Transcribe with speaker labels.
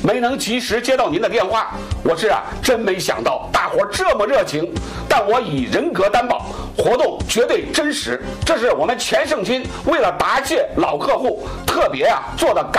Speaker 1: 没能及时接到您的电话，我是真没想到大伙这么热情，但我以人格担保，活动绝对真实。这是我们全盛金为了答谢老客户特别做的